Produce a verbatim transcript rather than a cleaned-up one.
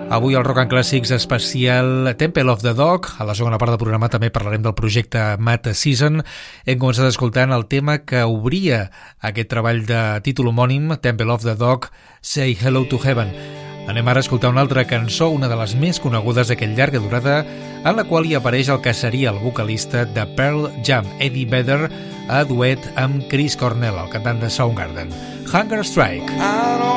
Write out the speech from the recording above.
Avui al Rock and Classics especial Temple of the Dog. A la segona part del programa també parlarem del projecte Mad Season. Hem començat escoltant el tema que obria aquest treball de títol homònim, Temple of the Dog, Say Hello to Heaven. Anem ara a escoltar una altra cançó, una de les més conegudes d'aquell llarga durada, en la qual hi apareix el que seria el vocalista de Pearl Jam, Eddie Vedder, a duet amb Chris Cornell, el cantant de Soundgarden. Hunger Strike.